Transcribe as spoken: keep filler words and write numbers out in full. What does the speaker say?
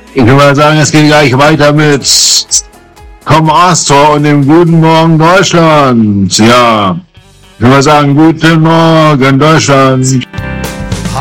Ich will mal sagen, es geht gleich weiter mit Tom Astor und dem Guten Morgen Deutschland. Ja, ich will mal sagen, guten Morgen Deutschland.